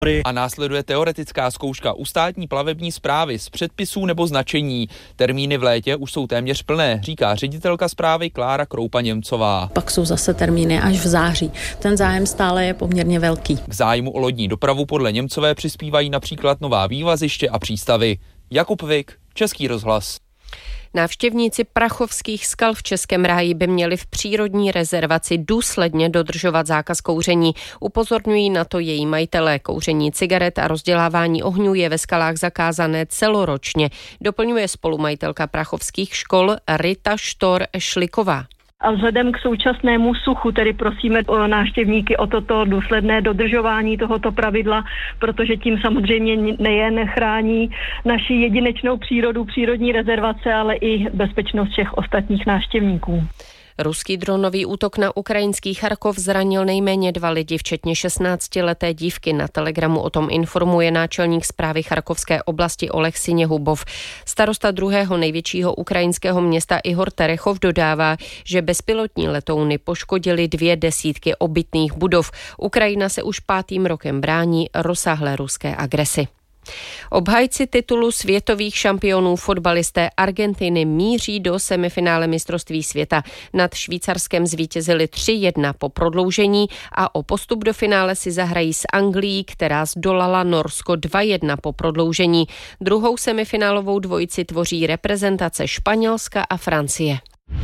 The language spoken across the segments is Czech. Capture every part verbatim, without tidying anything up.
A následuje teoretická zkouška u státní plavební správy z předpisů nebo značení. Termíny v létě už jsou téměř plné, říká ředitelka správy Klára Kroupa-Němcová. Pak jsou zase termíny až v září. Ten zájem stále je poměrně velký. K zájmu o lodní dopravu podle Němcové přispívají například nová vývaziště a přístavy. Jakub Vik, Český rozhlas. Návštěvníci Prachovských skal v Českém ráji by měli v přírodní rezervaci důsledně dodržovat zákaz kouření. Upozorňují na to její majitelé. Kouření cigaret a rozdělávání ohňů je ve skalách zakázané celoročně, doplňuje spolumajitelka Prachovských škol Rita Štor-Šliková. A vzhledem k současnému suchu tedy prosíme o návštěvníky o toto důsledné dodržování tohoto pravidla, protože tím samozřejmě nejen chrání naši jedinečnou přírodu, přírodní rezervace, ale i bezpečnost všech ostatních návštěvníků. Ruský dronový útok na ukrajinský Charkov zranil nejméně dva lidi, včetně šestnáctileté dívky. Na Telegramu o tom informuje náčelník správy Charkovské oblasti Oleh Siněhubov. Starosta druhého největšího ukrajinského města Ihor Terechov dodává, že bezpilotní letouny poškodily dvě desítky obytných budov. Ukrajina se už pátým rokem brání rozsáhlé ruské agresi. Obhájci titulu světových šampionů fotbalisté Argentiny míří do semifinále mistrovství světa. Nad Švýcarskem zvítězili tři jedna po prodloužení a o postup do finále si zahrají s Anglií, která zdolala Norsko dva jedna po prodloužení. Druhou semifinálovou dvojici tvoří reprezentace Španělska a Francie.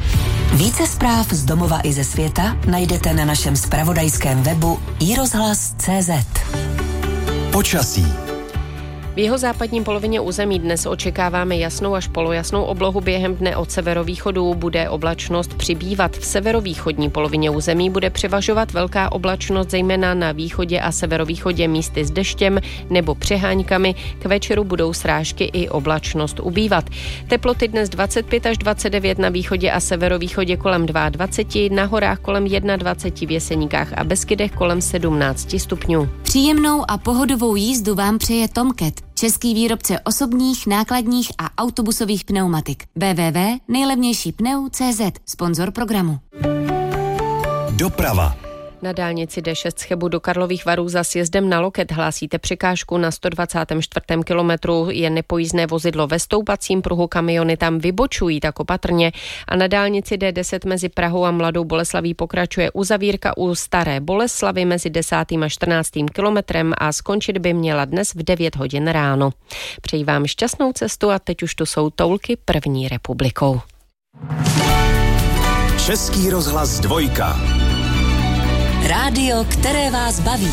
Více zpráv z domova i ze světa najdete na našem zpravodajském webu i rozhlas tečka cé zet. Počasí. V jeho západní polovině území dnes očekáváme jasnou až polojasnou oblohu. Během dne od severovýchodu bude oblačnost přibývat. V severovýchodní polovině území bude převažovat velká oblačnost, zejména na východě a severovýchodě místy s deštěm nebo přeháňkami. K večeru budou srážky i oblačnost ubývat. Teploty dnes dvacet pět až dvacet devět na východě a severovýchodě kolem dvacet dva, na horách kolem dvacet jedna, v Jeseníkách a Beskydech kolem sedmnáct stupňů. Příjemnou a pohodovou jízdu vám přeje Tomcat, český výrobce osobních, nákladních a autobusových pneumatik. w w w tečka nejlevnější pneu tečka cé zet, sponzor programu. Doprava. Na dálnici D šest z Chebu do Karlových Varů za sjezdem na Loket hlásíte překážku na sto dvacátém čtvrtém kilometru. Je nepojízdné vozidlo ve stoupacím pruhu, kamiony tam vybočují tak opatrně. A na dálnici D deset mezi Prahou a Mladou Boleslaví pokračuje uzavírka u Staré Boleslavy mezi desátým a čtrnáctým kilometrem a skončit by měla dnes v devět hodin ráno. Přeji vám šťastnou cestu a teď už to jsou toulky první republikou. Český rozhlas dvojka. Rádio, které vás baví.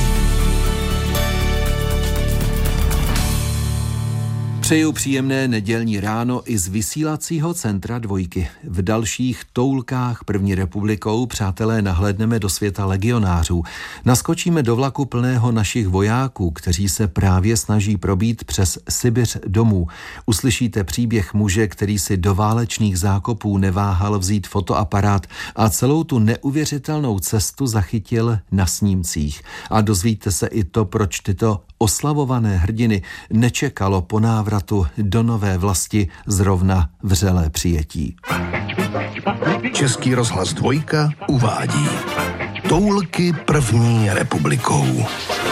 Přeju příjemné nedělní ráno i z vysílacího centra dvojky. V dalších toulkách první republikou, přátelé, nahlédneme do světa legionářů. Naskočíme do vlaku plného našich vojáků, kteří se právě snaží probít přes Sibiř domů. Uslyšíte příběh muže, který si do válečných zákopů neváhal vzít fotoaparát a celou tu neuvěřitelnou cestu zachytil na snímcích. A dozvíte se i to, proč tyto oslavované hrdiny nečekalo po návratu do nové vlasti zrovna vřelé přijetí. Český rozhlas dvojka uvádí toulky první republikou.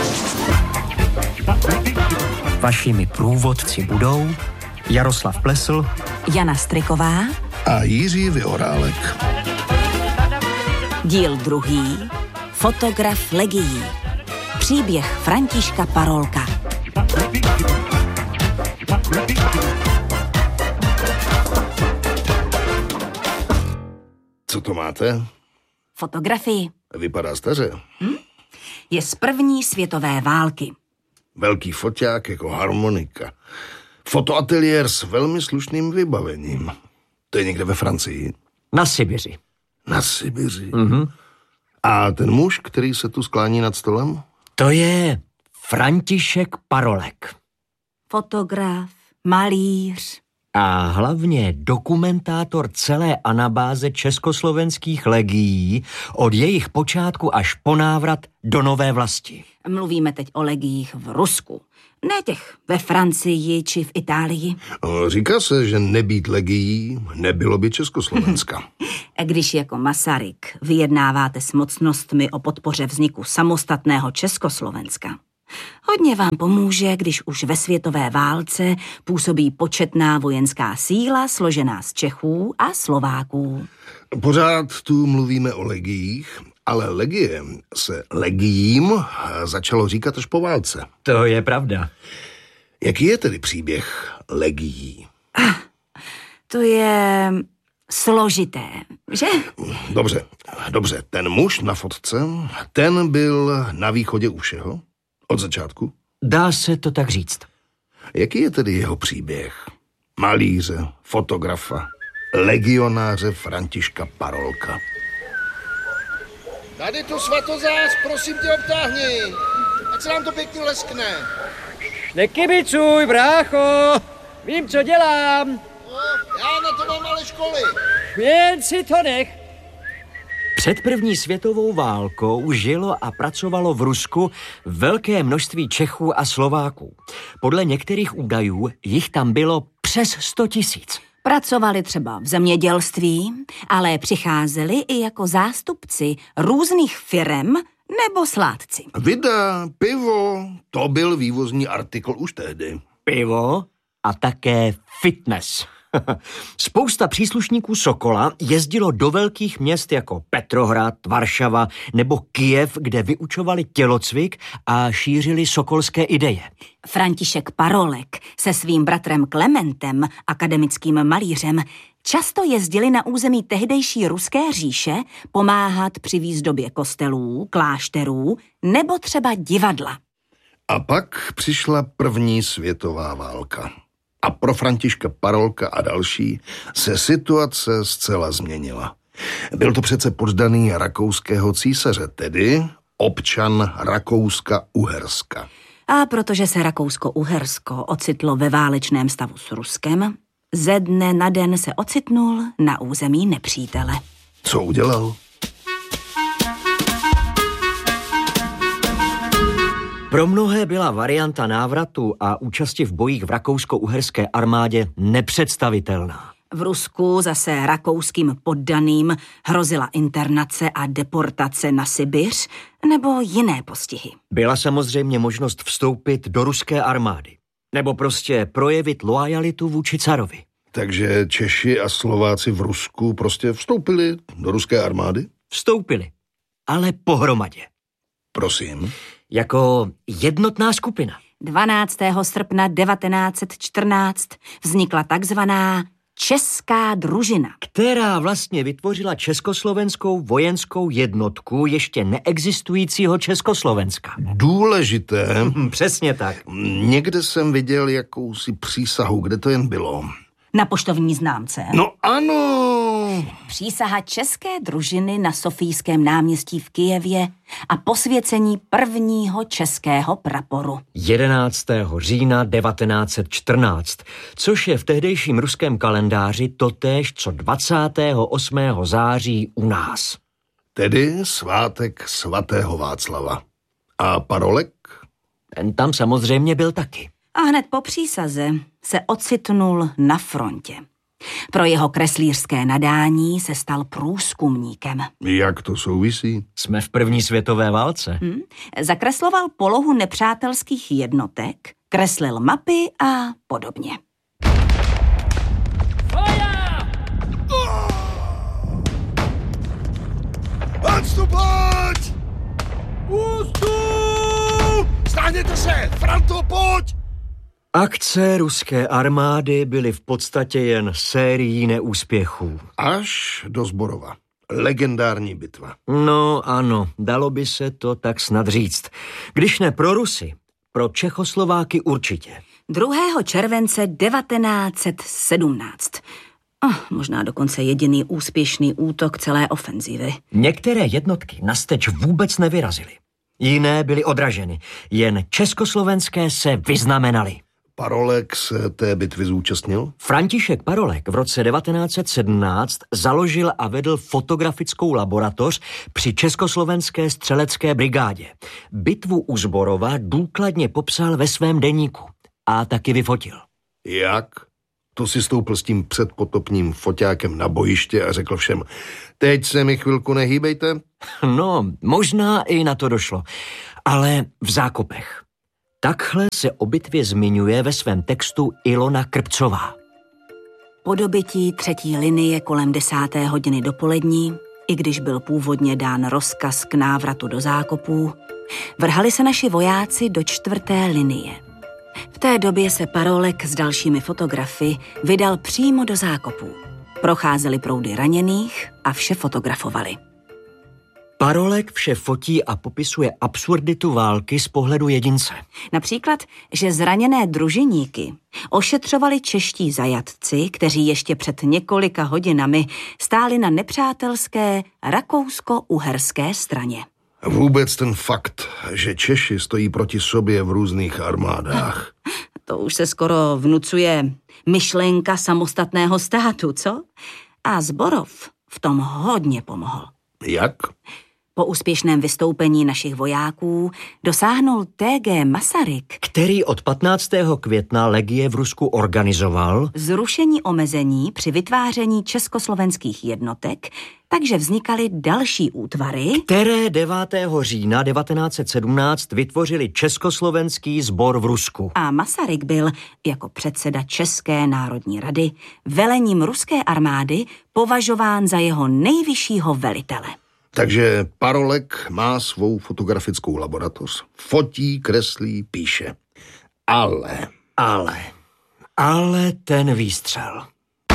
Vašimi průvodci budou Jaroslav Plesl, Jana Striková A Jiří Vyhorálek. Díl druhý. Fotograf legií. Příběh Františka Parolka. Co to máte? Fotografii. Vypadá staře. Hm? Je z první světové války. Velký foťák jako harmonika. Fotoateliér s velmi slušným vybavením. To je někde ve Francii? Na Sibiři. Na Sibiři? Mhm. A ten muž, který se tu sklání nad stolem? To je František Parolek. Fotograf, malíř. A hlavně dokumentátor celé anabáze československých legií od jejich počátku až po návrat do nové vlasti. Mluvíme teď o legiích v Rusku, ne těch ve Francii či v Itálii. Říká se, že nebýt legií, nebylo by Československa. Když jako Masaryk vyjednáváte s mocnostmi o podpoře vzniku samostatného Československa, Hodně vám pomůže, když už ve světové válce působí početná vojenská síla složená z Čechů a Slováků. Pořád tu mluvíme o legiích, ale legie se legiím začalo říkat až po válce. To je pravda. Jaký je tedy příběh legií? Ah, to je složité, že? Dobře, dobře. Ten muž na fotce, ten byl na východě u všeho? Od začátku? Dá se to tak říct. Jaký je tedy jeho příběh? Malíře, fotografa, legionáře Františka Parolka. Tady tu svatozás, prosím tě, obtáhni. Ať se nám to pěkně leskne. Nekybicuj, brácho. Vím, co dělám. No, já na to mám ale školy. Jen si to nech. Před první světovou válkou žilo a pracovalo v Rusku velké množství Čechů a Slováků. Podle některých údajů jich tam bylo přes sto tisíc. Pracovali třeba v zemědělství, ale přicházeli i jako zástupci různých firem nebo sládci. Vida, pivo, to byl vývozní artikl už tehdy. Pivo a také fitness. Spousta příslušníků Sokola jezdilo do velkých měst jako Petrohrad, Varšava nebo Kyjev, kde vyučovali tělocvik a šířili sokolské ideje. František Parolek se svým bratrem Klementem, akademickým malířem, často jezdili na území tehdejší Ruské říše pomáhat při výzdobě kostelů, klášterů nebo třeba divadla. A pak přišla první světová válka. A pro Františka Parolka a další se situace zcela změnila. Byl to přece poddaný rakouského císaře, tedy občan Rakouska-Uherska. A protože se Rakousko-Uhersko ocitlo ve válečném stavu s Ruskem, ze dne na den se ocitnul na území nepřítele. Co udělal? Pro mnohé byla varianta návratu a účasti v bojích v rakousko-uherské armádě nepředstavitelná. V Rusku zase rakouským poddaným hrozila internace a deportace na Sibiř nebo jiné postihy. Byla samozřejmě možnost vstoupit do ruské armády. Nebo prostě projevit loajalitu vůči carovi. Takže Češi a Slováci v Rusku prostě vstoupili do ruské armády? Vstoupili, ale pohromadě. Prosím? Jako jednotná skupina. dvanáctého srpna devatenáct set čtrnáct vznikla takzvaná Česká družina, která vlastně vytvořila československou vojenskou jednotku ještě neexistujícího Československa. Důležité. Přesně tak. Někde jsem viděl jakousi přísahu, kde to jen bylo. Na poštovní známce. No ano. Přísaha České družiny na Sofijském náměstí v Kyjevě a posvěcení prvního českého praporu. jedenáctého října devatenáct set čtrnáct, což je v tehdejším ruském kalendáři totéž co dvacátého osmého září u nás. Tedy svátek svatého Václava. A Parolek? Ten tam samozřejmě byl taky. A hned po přísaze se ocitnul na frontě. Pro jeho kreslířské nadání se stal průzkumníkem. Jak to souvisí? Jsme v první světové válce. Hmm. Zakresloval polohu nepřátelských jednotek, kreslil mapy a podobně. Odstupuj! Ústup! Stáhněte se! Franto, pojď! Akce ruské armády byly v podstatě jen sérií neúspěchů. Až do Zborova. Legendární bitva. No ano, dalo by se to tak snad říct. Když ne pro Rusy, pro Čechoslováky určitě. druhého července devatenáct set sedmnáct. Oh, možná dokonce jediný úspěšný útok celé ofenzívy. Některé jednotky na steč vůbec nevyrazily. Jiné byly odraženy. Jen československé se vyznamenaly. Parolek se té bitvy zúčastnil? František Parolek v roce devatenáct set sedmnáct založil a vedl fotografickou laboratoř při Československé střelecké brigádě. Bitvu u Zborova důkladně popsal ve svém deníku a taky vyfotil. Jak? To si stoupil s tím předpotopním foťákem na bojiště a řekl všem, teď se mi chvilku nehýbejte? No, možná i na to došlo, ale v zákopech. Takhle se o bitvě zmiňuje ve svém textu Ilona Krpcová. Po dobytí třetí linie kolem desáté hodiny dopolední, i když byl původně dán rozkaz k návratu do zákopů, vrhali se naši vojáci do čtvrté linie. V té době se Parolek s dalšími fotografy vydal přímo do zákopů. Procházeli proudy raněných a vše fotografovali. Parolek vše fotí a popisuje absurditu války z pohledu jedince. Například, že zraněné družiníky ošetřovali čeští zajatci, kteří ještě před několika hodinami stáli na nepřátelské rakousko-uherské straně. Vůbec ten fakt, že Češi stojí proti sobě v různých armádách. To už se skoro vnucuje myšlenka samostatného státu, co? A Zborov v tom hodně pomohl. Jak? Po úspěšném vystoupení našich vojáků dosáhnul T G Masaryk, který od patnáctého května legie v Rusku organizoval zrušení omezení při vytváření československých jednotek, takže vznikaly další útvary, které devátého října devatenáct set sedmnáct vytvořili Československý sbor v Rusku. A Masaryk byl jako předseda České národní rady velením ruské armády považován za jeho nejvyššího velitele. Takže Parolek má svou fotografickou laboratoř. Fotí, kreslí, píše. Ale... Ale... Ale ten výstřel.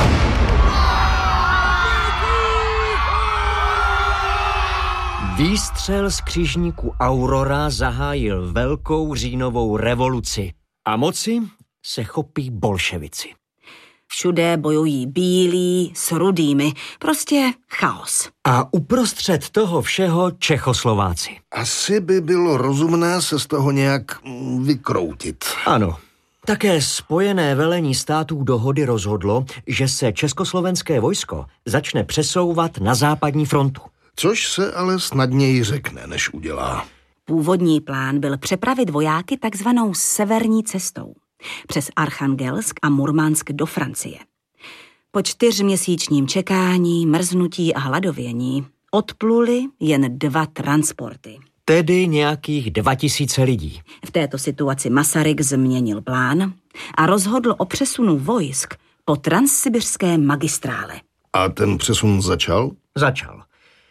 Výstřel z křižníku Aurora zahájil velkou říjnovou revoluci. A moci se chopí bolševici. Všude bojují bílí s rudými. Prostě chaos. A uprostřed toho všeho Čechoslováci. Asi by bylo rozumné se z toho nějak vykroutit. Ano. Také Spojené velení států dohody rozhodlo, že se československé vojsko začne přesouvat na západní frontu. Což se ale snadněji řekne, než udělá. Původní plán byl přepravit vojáky takzvanou severní cestou přes Archangelsk a Murmansk do Francie. Po čtyřměsíčním čekání, mrznutí a hladovění odpluli jen dva transporty. Tedy nějakých dva tisíce lidí. V této situaci Masaryk změnil plán a rozhodl o přesunu vojsk po transsibirské magistrále. A ten přesun začal? Začal.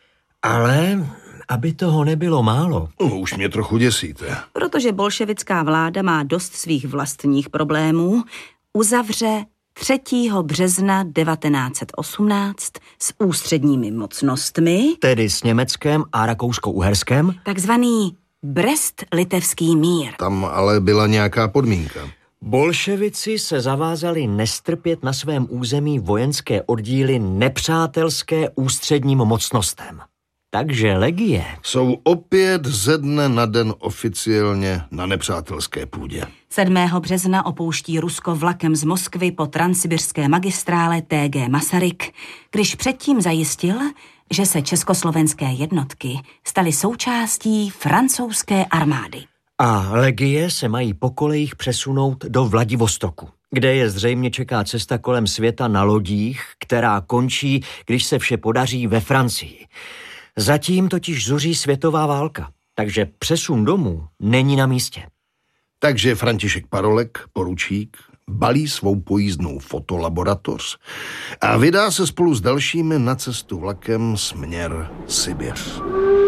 Ale aby toho nebylo málo. No, už mě trochu děsíte. Protože bolševická vláda má dost svých vlastních problémů, uzavře třetího března devatenáct set osmnáct s ústředními mocnostmi, tedy s Německem a Rakousko-Uherskem, takzvaný Brest-litevský mír. Tam ale byla nějaká podmínka. Bolševici se zavázali nestrpět na svém území vojenské oddíly nepřátelské ústředním mocnostem. Takže legie jsou opět ze dne na den oficiálně na nepřátelské půdě. sedmého března opouští Rusko vlakem z Moskvy po transsibirské magistrále T G Masaryk, když předtím zajistil, že se československé jednotky staly součástí francouzské armády. A legie se mají po kolejích přesunout do Vladivostoku, kde je zřejmě čeká cesta kolem světa na lodích, která končí, když se vše podaří ve Francii. Zatím totiž zuří světová válka, takže přesun domů není na místě. Takže František Parolek, poručík, balí svou pojízdnou fotolaboratoř a vydá se spolu s dalšími na cestu vlakem směr Sibiř.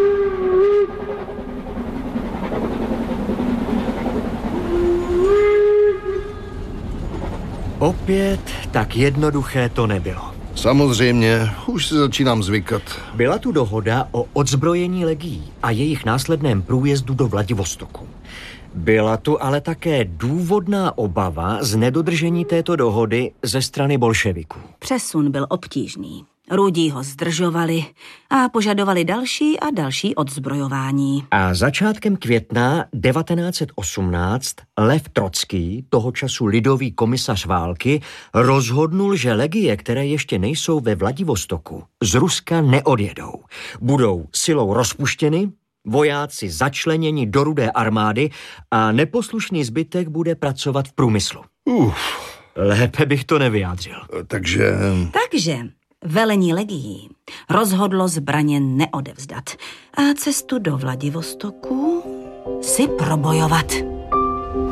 Opět tak jednoduché to nebylo. Samozřejmě, už si začínám zvykat. Byla tu dohoda o odzbrojení legií a jejich následném průjezdu do Vladivostoku. Byla tu ale také důvodná obava z nedodržení této dohody ze strany bolševiků. Přesun byl obtížný. Rudí ho zdržovali a požadovali další a další odzbrojování. A začátkem května devatenáct set osmnáct Lev Trocký, toho času lidový komisař války, rozhodnul, že legie, které ještě nejsou ve Vladivostoku, z Ruska neodjedou. Budou silou rozpuštěny, vojáci začleněni do Rudé armády a neposlušný zbytek bude pracovat v průmyslu. Uf. Lépe bych to nevyjádřil. Takže... Takže... Velení legií rozhodlo zbraně neodevzdat a cestu do Vladivostoku si probojovat.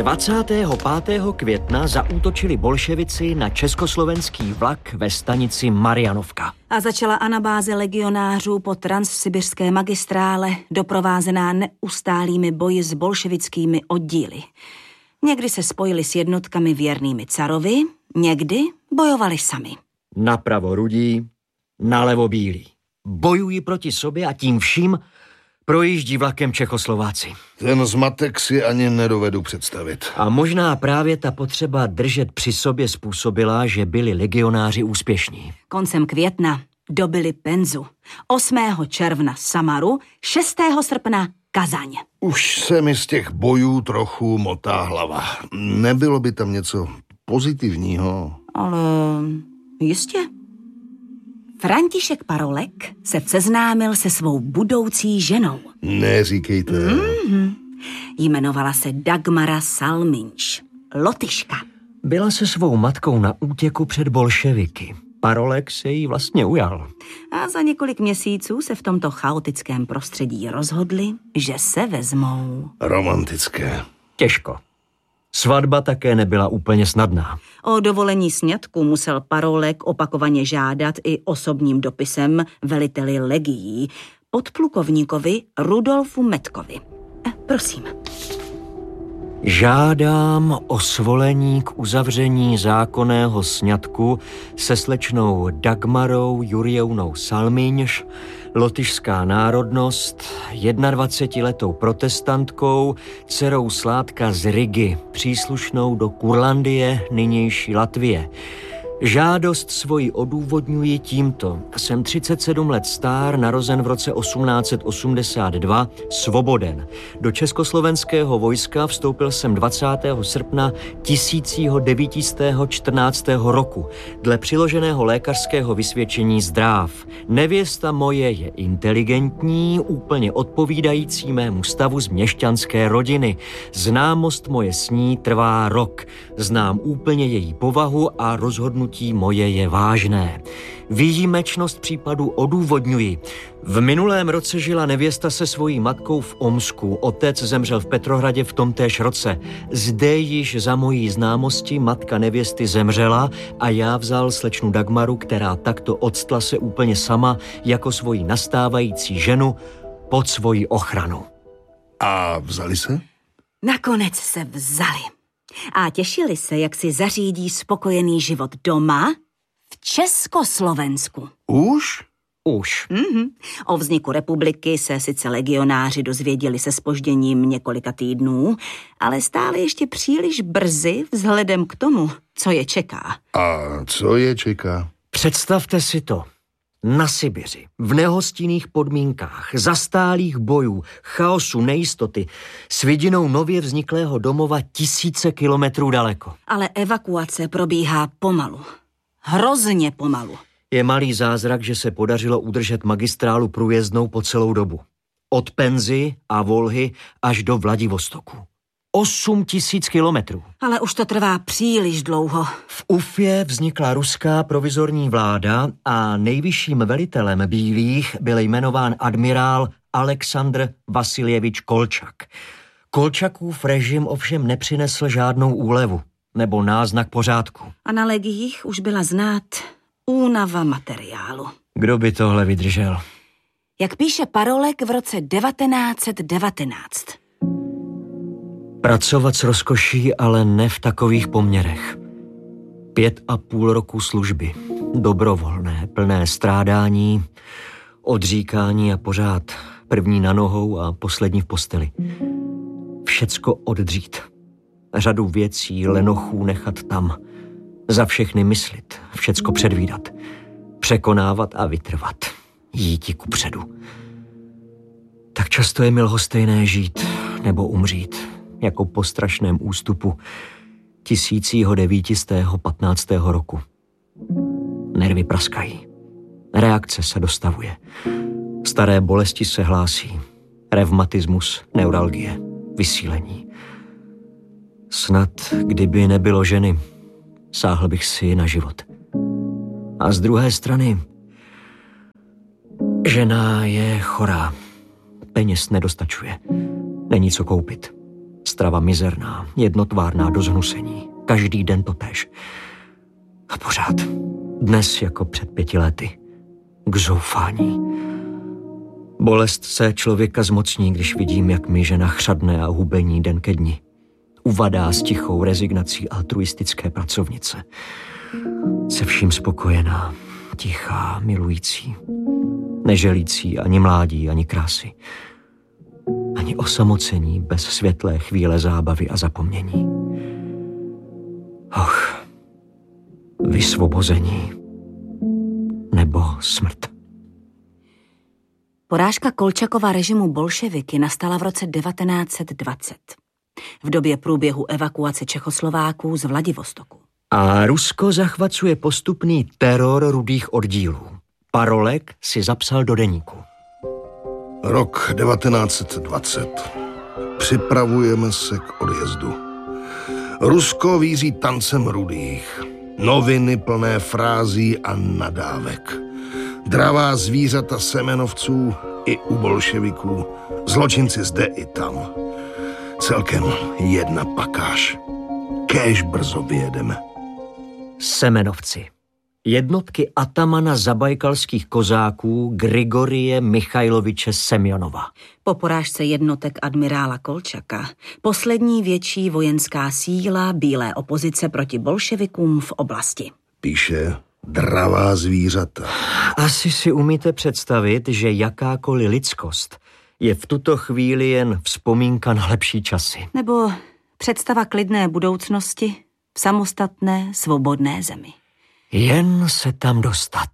dvacátého pátého května zaútočili bolševici na československý vlak ve stanici Marianovka. A začala anabáze legionářů po transsibiřské magistrále, doprovázená neustálými boji s bolševickými oddíly. Někdy se spojili s jednotkami věrnými carovi, někdy bojovali sami. Napravo rudí, nalevo bílí. Bojují proti sobě a tím vším projíždí vlakem Čechoslováci. Ten zmatek si ani nedovedu představit. A možná právě ta potřeba držet při sobě způsobila, že byli legionáři úspěšní. Koncem května dobili Penzu, osmého června Samaru, šestého srpna Kazaň. Už se mi z těch bojů trochu motá hlava. Nebylo by tam něco pozitivního? Ale jistě. František Parolek se seznámil se svou budoucí ženou. Neříkejte. Mm-hmm. Jmenovala se Dagmara Salminč, Lotyška. Byla se svou matkou na útěku před bolševiky. Parolek se jí vlastně ujal. A za několik měsíců se v tomto chaotickém prostředí rozhodli, že se vezmou. Romantické. Těžko. Svatba také nebyla úplně snadná. O dovolení sňatku musel Parolek opakovaně žádat i osobním dopisem veliteli legií, podplukovníkovi Rudolfu Metkovi. Eh, prosím. Žádám o svolení k uzavření zákonného sňatku se slečnou Dagmarou Jurjevnou Salminš, lotyšská národnost, jednadvacetiletou protestantkou, dcerou Sládka z Rigy, příslušnou do Kurlandie, nynější Latvie. Žádost svoji odůvodňuji tímto. Jsem třicet sedm let stár, narozen v roce osmnáct set osmdesát dva, svoboden. Do československého vojska vstoupil jsem dvacátého srpna tisíc devět set čtrnáct roku. Dle přiloženého lékařského vysvědčení zdrav. Nevěsta moje je inteligentní, úplně odpovídající mému stavu z měšťanské rodiny. Známost moje s ní trvá rok. Znám úplně její povahu a rozhodnutí moje je vážné. Výjimečnost případu odůvodňuji. V minulém roce žila nevěsta se svojí matkou v Omsku. Otec zemřel v Petrohradě v tomtéž roce. Zde již za mojí známosti matka nevěsty zemřela a já vzal slečnu Dagmaru, která takto odstla se úplně sama jako svoji nastávající ženu pod svoji ochranu. A vzali se? Nakonec se vzali. A těšili se, jak si zařídí spokojený život doma v Československu. Už? Už. Mm-hmm. O vzniku republiky se sice legionáři dozvěděli se zpožděním několika týdnů, ale stále ještě příliš brzy vzhledem k tomu, co je čeká. A co je čeká? Představte si to. Na Sibiři, v nehostinných podmínkách, zastálých bojů, chaosu, nejistoty, s vidinou nově vzniklého domova tisíce kilometrů daleko. Ale evakuace probíhá pomalu. Hrozně pomalu. Je malý zázrak, že se podařilo udržet magistrálu průjezdnou po celou dobu. Od Penzy a Volhy až do Vladivostoku. Osm tisíc kilometrů. Ale už to trvá příliš dlouho. V Ufě vznikla ruská provizorní vláda a nejvyšším velitelem bílých byl jmenován admirál Aleksandr Vasiljevič Kolčak. Kolčakův režim ovšem nepřinesl žádnou úlevu nebo náznak pořádku. A na legiích už byla znát únava materiálu. Kdo by tohle vydržel? Jak píše Parolek v roce devatenáct set devatenáct. Pracovat s rozkoší, ale ne v takových poměrech. Pět a půl roku služby. Dobrovolné, plné strádání, odříkání a pořád. První na nohou a poslední v posteli. Všecko oddřít. Řadu věcí, lenochů nechat tam. Za všechny myslit, všecko předvídat. Překonávat a vytrvat. Jíti kupředu. Tak často je mi lhostejné žít nebo umřít. Jako po strašném ústupu tisícího devítistého patnáctého roku. Nervy praskají. Reakce se dostavuje. Staré bolesti se hlásí. Revmatismus, neuralgie, vysílení. Snad, kdyby nebylo ženy, sáhl bych si na život. A z druhé strany, žena je chorá. Peněz nedostačuje. Není co koupit. strava mizerná, jednotvárná do zhnusení. Každý den totéž. A pořád. Dnes jako před pěti lety. K zoufání. Bolest se člověka zmocní, když vidím, jak mi žena chřadne a hubení den ke dni. Uvadá s tichou rezignací altruistické pracovnice. Se vším spokojená, tichá, milující. Neželící ani mládí, ani krásy. Ani osamocení bez světlé chvíle zábavy a zapomnění. Och, vysvobození nebo smrt. Porážka Kolčakova režimu bolševiky nastala v roce devatenáct set dvacet. V době průběhu evakuace Čechoslováků z Vladivostoku. A Rusko zachvacuje postupný teror rudých oddílů. Parolek si zapsal do deníku. Rok devatenáct set dvacet. Připravujeme se k odjezdu. Rusko víří tancem rudých. Noviny plné frází a nadávek. Dravá zvířata semenovců i u bolševiků. Zločinci zde i tam. Celkem jedna pakáž. Kéž brzo vyjedeme. Semenovci. Jednotky atamana zabajkalských kozáků Grigorie Michajloviče Semjonova. Po porážce jednotek admirála Kolčaka poslední větší vojenská síla bílé opozice proti bolševikům v oblasti. Píše dravá zvířata. Asi si umíte představit, že jakákoliv lidskost je v tuto chvíli jen vzpomínka na lepší časy. Nebo představa klidné budoucnosti v samostatné, svobodné zemi. Jen se tam dostat.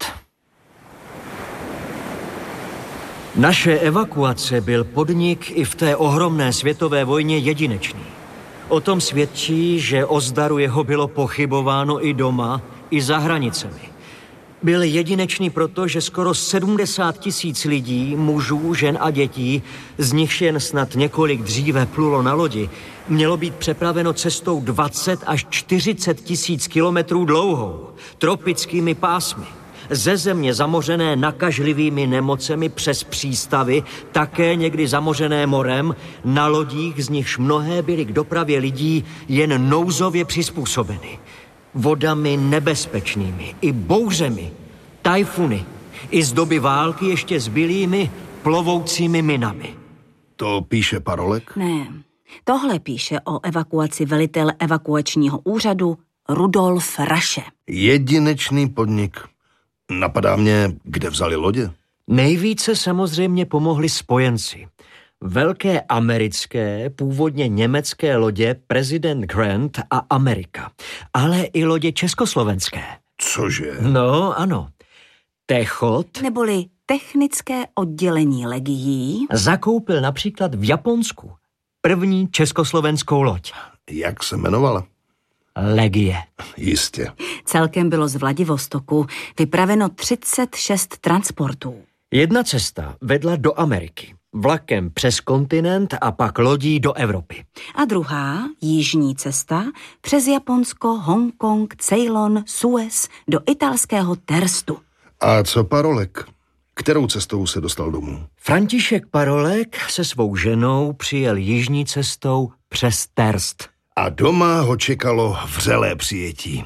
Naše evakuace byl podnik i v té ohromné světové vojně jedinečný. O tom svědčí, že o zdaru jeho bylo pochybováno i doma, i za hranicemi. Byl jedinečný proto, že skoro sedmdesát tisíc lidí, mužů, žen a dětí, z nichž jen snad několik dříve plulo na lodi, mělo být přepraveno cestou dvacet až čtyřicet tisíc kilometrů dlouhou, tropickými pásmy, ze země zamořené nakažlivými nemocemi přes přístavy, také někdy zamořené morem, na lodích, z nichž mnohé byly k dopravě lidí jen nouzově přizpůsobeny. Vodami nebezpečnými, i bouřemi, tajfuny, i z doby války ještě zbylými plovoucími minami. To píše Parolek? Ne, tohle píše o evakuaci velitel evakuačního úřadu Rudolf Raše. Jedinečný podnik. Napadá mě, kde vzali lodě? Nejvíce samozřejmě pomohli spojenci. Velké americké, původně německé lodě Prezident Grant a Amerika, ale i lodě československé. Cože? No, ano. Techot, Neboli technické oddělení legií, zakoupil například v Japonsku první československou loď. Jak se jmenovala? Legie. Jistě. Celkem bylo z Vladivostoku vypraveno třicet šest transportů. Jedna cesta vedla do Ameriky, vlakem přes kontinent a pak lodí do Evropy. A druhá, jižní cesta, přes Japonsko, Hongkong, Ceylon, Suez do italského Terstu. A co Parolek? Kterou cestou se dostal domů? František Parolek se svou ženou přijel jižní cestou přes Terst. A doma ho čekalo vřelé přijetí.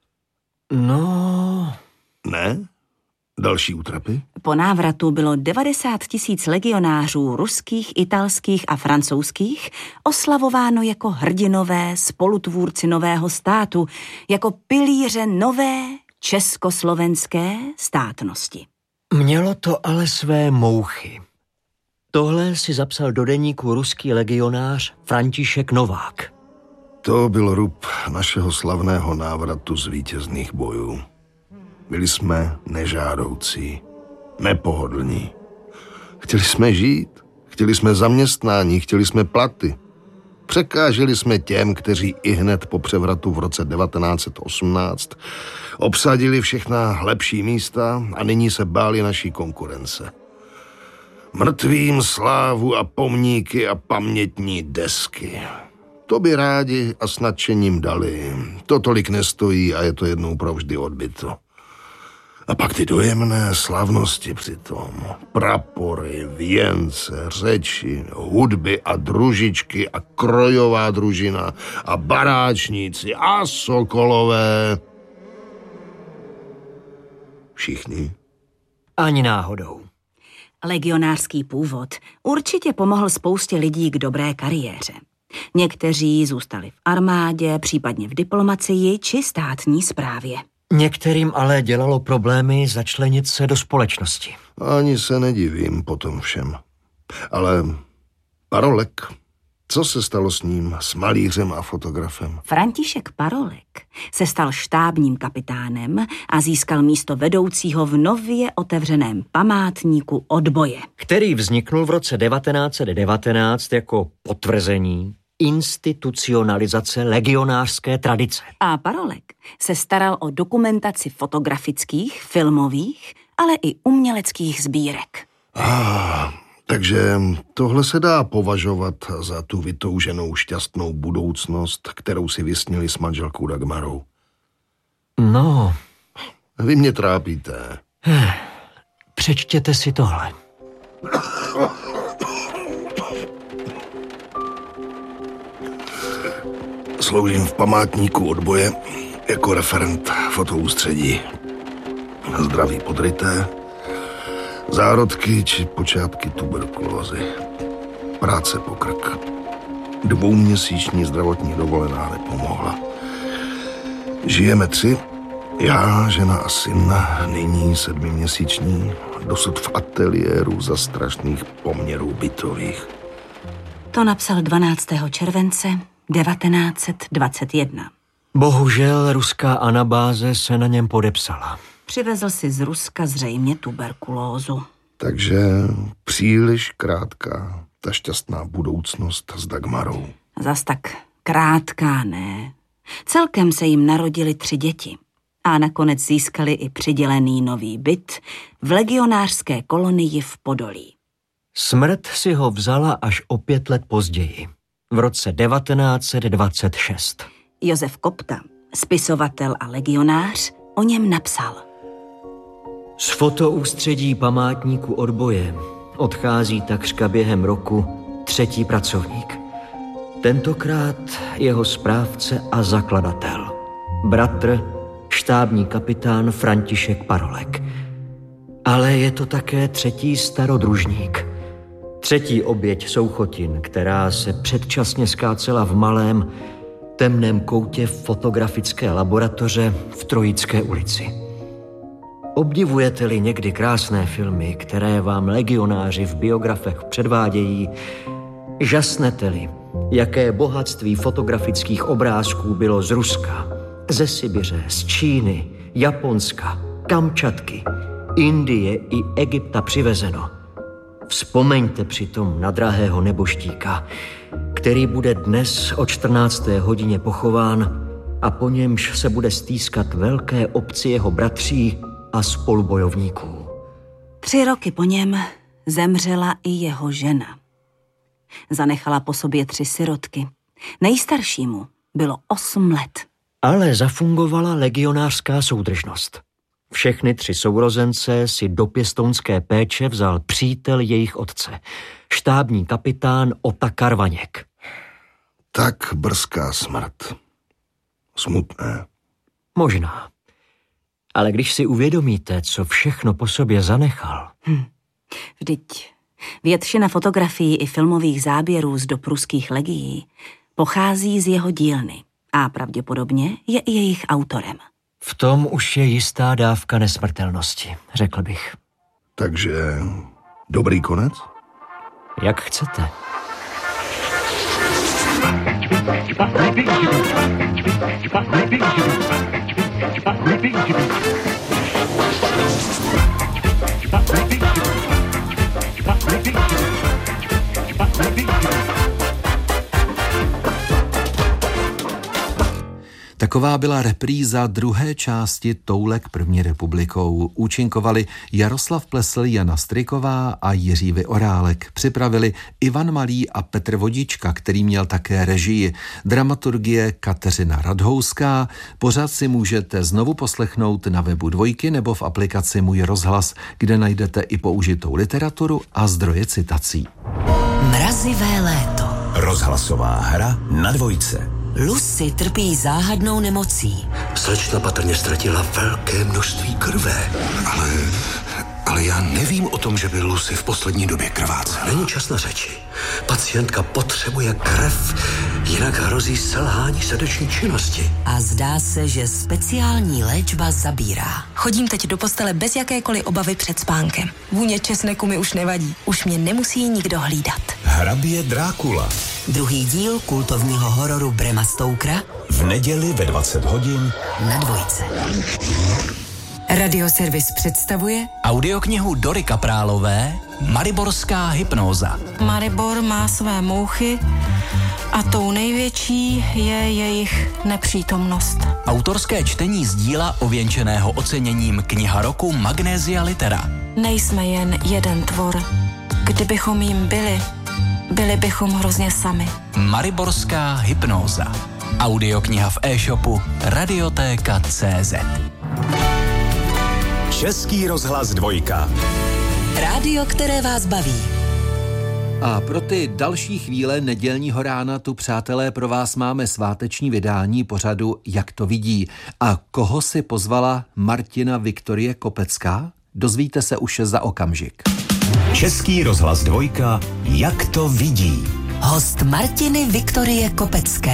No... Ne? Další útrapy? Po návratu bylo devadesát tisíc legionářů ruských, italských a francouzských oslavováno jako hrdinové spolutvůrci nového státu, jako pilíře nové československé státnosti. Mělo to ale své mouchy. Tohle si zapsal do deníku ruský legionář František Novák. To byl rub našeho slavného návratu z vítězných bojů. Byli jsme nežádoucí, nepohodlní. Chtěli jsme žít, chtěli jsme zaměstnání, chtěli jsme platy. Překáželi jsme těm, kteří i hned po převratu v roce devatenáct set osmnáct obsadili všechna lepší místa a nyní se báli naší konkurence. Mrtvým slávu a pomníky a pamětní desky. To by rádi a s nadšením dali. To tolik nestojí a je to jednou provždy odbyto. A pak ty dojemné slavnosti přitom. Prapory, věnce, řeči, hudby a družičky a krojová družina a baráčníci a sokolové. Všichni? Ani náhodou. Legionářský původ určitě pomohl spoustě lidí k dobré kariéře. Někteří zůstali v armádě, případně v diplomacii či státní správě. Některým ale dělalo problémy začlenit se do společnosti. Ani se nedivím po tom všem. Ale Parolek, co se stalo s ním, s malířem a fotografem? František Parolek se stal štábním kapitánem a získal místo vedoucího v nově otevřeném památníku odboje, který vzniknul v roce devatenáct set devatenáct jako potvrzení institucionalizace legionářské tradice. A Parolek se staral o dokumentaci fotografických, filmových, ale i uměleckých sbírek. Ah, takže tohle se dá považovat za tu vytouženou šťastnou budoucnost, kterou si vysnili s manželkou Dagmarou. No. Vy mě trápíte. Přečtěte si tohle. Sloužím v památníku odboje jako referent fotoústředí. Zdraví podryté, zárodky či počátky tuberkulózy. Práce po krk. Dvouměsíční zdravotní dovolená nepomohla. Žijeme tři, já, žena a syn, nyní sedmiměsíční, dosud v ateliéru za strašných poměrů bytových. To napsal dvanáctého července devatenáct set dvacet jedna. Bohužel ruská anabáze se na něm podepsala. Přivezl si z Ruska zřejmě tuberkulózu. Takže příliš krátká ta šťastná budoucnost s Dagmarou. Zas tak krátká ne. Celkem se jim narodili tři děti. A nakonec získali i přidělený nový byt v legionářské kolonii v Podolí. Smrt si ho vzala až o pět let později, v roce devatenáct set dvacet šest. Josef Kopta, spisovatel a legionář, o něm napsal. Z fotoústředí památníku odboje odchází takřka během roku třetí pracovník. Tentokrát jeho správce a zakladatel, bratr, štábní kapitán František Parolek. Ale je to také třetí starodružník. Třetí oběť souchotin, která se předčasně skácela v malém, temném koutě fotografické laboratoře v Trojické ulici. Obdivujete-li někdy krásné filmy, které vám legionáři v biografech předvádějí, žasnete-li, jaké bohatství fotografických obrázků bylo z Ruska, ze Sibiře, z Číny, Japonska, Kamčatky, Indie i Egypta přivezeno. Vzpomeňte přitom na drahého neboštíka, který bude dnes o čtrnácté hodině pochován a po němž se bude stýskat velké obci jeho bratří a spolubojovníků. Tři roky po něm zemřela i jeho žena. Zanechala po sobě tři sirotky. Nejstaršímu bylo osm let. Ale zafungovala legionářská soudržnost. Všechny tři sourozence si do pěstounské péče vzal přítel jejich otce, štábní kapitán Otakar Vaněk. Tak brzká smrt. Smutné. Možná. Ale když si uvědomíte, co všechno po sobě zanechal... Hm. Vždyť většina fotografií i filmových záběrů z dob ruských legií pochází z jeho dílny a pravděpodobně je i jejich autorem. V tom už je jistá dávka nesmrtelnosti, řekl bych. Takže dobrý konec? Jak chcete. Tak Taková byla repríza druhé části Toulek první republikou. Účinkovali Jaroslav Plesl, Jana Stryková a Jiří Vyorálek. Připravili Ivan Malý a Petr Vodička, který měl také režii. Dramaturgie Kateřina Radhouská. Pořad si můžete znovu poslechnout na webu Dvojky nebo v aplikaci Můj rozhlas, kde najdete i použitou literaturu a zdroje citací. Mrazivé léto. Rozhlasová hra na Dvojce. Lucy trpí záhadnou nemocí. Slečna patrně ztratila velké množství krve. Ale, ale já nevím o tom, že by Lucy v poslední době krvácela. Není čas na řeči. Pacientka potřebuje krev, jinak hrozí selhání srdeční činnosti. A zdá se, že speciální léčba zabírá. Chodím teď do postele bez jakékoliv obavy před spánkem. Vůně česneku mi už nevadí. Už mě nemusí nikdo hlídat. Hrabě Drákula. Druhý díl kultovního hororu Brema Stokera v neděli ve dvacet hodin na Dvojce. Radioservis představuje audioknihu Dory Kaprálové Mariborská hypnóza. Maribor má své mouchy a tou největší je jejich nepřítomnost. Autorské čtení z díla ověnčeného oceněním Kniha roku Magnesia Litera. Nejsme jen jeden tvor. Kdybychom jim byli, byli bychom hrozně sami. Mariborská hypnóza. Audiokniha v e-shopu radiotéka tečka cé zet. Český rozhlas Dvojka. Rádio, které vás baví. A pro ty další chvíle nedělního rána tu, přátelé, pro vás máme sváteční vydání pořadu Jak to vidí. A koho si pozvala Martina Viktorie Kopecká? Dozvíte se už za okamžik. Český rozhlas Dvojka. Jak to vidí. Host Martiny Viktorie Kopecké.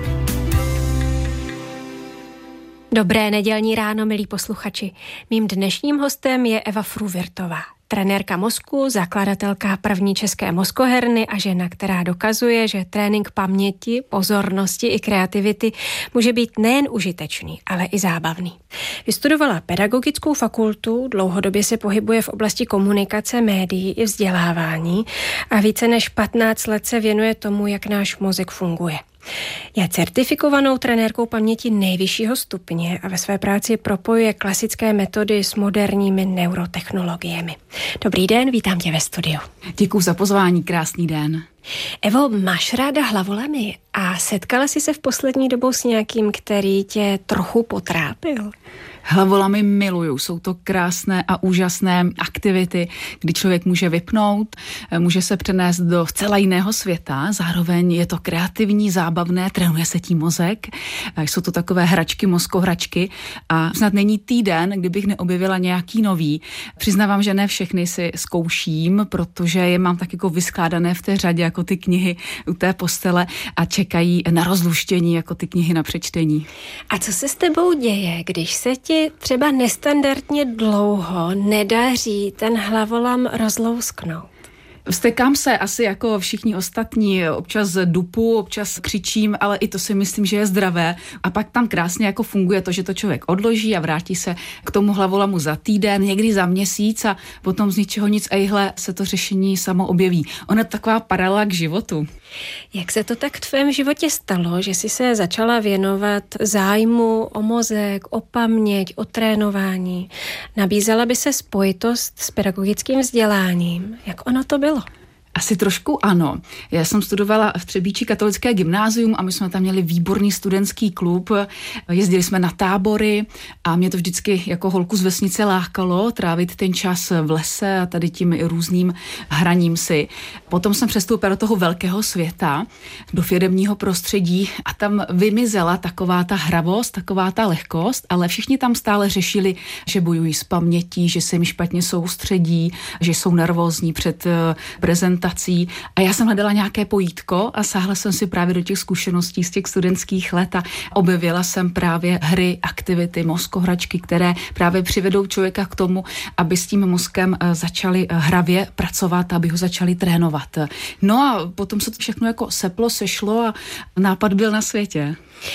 Dobré nedělní ráno, milí posluchači. Mým dnešním hostem je Eva Fruvirtová, trenérka mozku, zakladatelka první české mozkoherny a žena, která dokazuje, že trénink paměti, pozornosti i kreativity může být nejen užitečný, ale i zábavný. Vystudovala pedagogickou fakultu, dlouhodobě se pohybuje v oblasti komunikace, médií i vzdělávání a více než patnáct let se věnuje tomu, jak náš mozek funguje. Je certifikovanou trenérkou paměti nejvyššího stupně a ve své práci propojuje klasické metody s moderními neurotechnologiemi. Dobrý den, vítám tě ve studiu. Děkuji za pozvání, krásný den. Evo, máš ráda hlavolamy a setkala jsi se v poslední dobou s nějakým, který tě trochu potrápil? Hlavolamy miluju, jsou to krásné a úžasné aktivity, kdy člověk může vypnout, může se přenést do zcela jiného světa, zároveň je to kreativní, zábavné, trénuje se tím mozek, jsou to takové hračky, mozkohračky a snad není týden, kdybych neobjevila nějaký nový. Přiznávám, že ne všechny si zkouším, protože je mám tak jako vyskládané v té řadě jako ty knihy u té postele a čekají na rozluštění jako ty knihy na přečtení. A co se s tebou děje, když se ti třeba nestandardně dlouho nedaří ten hlavolam rozlousknout? Vztekám se asi jako všichni ostatní, občas dupu, občas křičím, ale i to si myslím, že je zdravé. A pak tam krásně jako funguje to, že to člověk odloží a vrátí se k tomu hlavolamu za týden, někdy za měsíc a potom z ničeho nic a jihle se to řešení samo objeví. Ona je taková paralela k životu. Jak se to tak v tvém životě stalo, že jsi se začala věnovat zájmu o mozek, o paměť, o trénování? Nabízela by se spojitost s pedagogickým vzděláním. Jak ono to bylo? Asi trošku ano. Já jsem studovala v Třebíči katolické gymnázium a my jsme tam měli výborný studentský klub. Jezdili jsme na tábory a mě to vždycky jako holku z vesnice lákalo trávit ten čas v lese a tady tím různým hraním si. Potom jsem přestoupila do toho velkého světa, do firemního prostředí a tam vymizela taková ta hravost, taková ta lehkost, ale všichni tam stále řešili, že bojují s pamětí, že se jim špatně soustředí, že jsou nervózní před prezentací. A já jsem hledala nějaké pojítko a sáhla jsem si právě do těch zkušeností z těch studentských let a objevila jsem právě hry, aktivity, mozkohračky, které právě přivedou člověka k tomu, aby s tím mozkem začali hravě pracovat, aby ho začali trénovat. No a potom se to všechno jako seplo, sešlo a nápad byl na světě.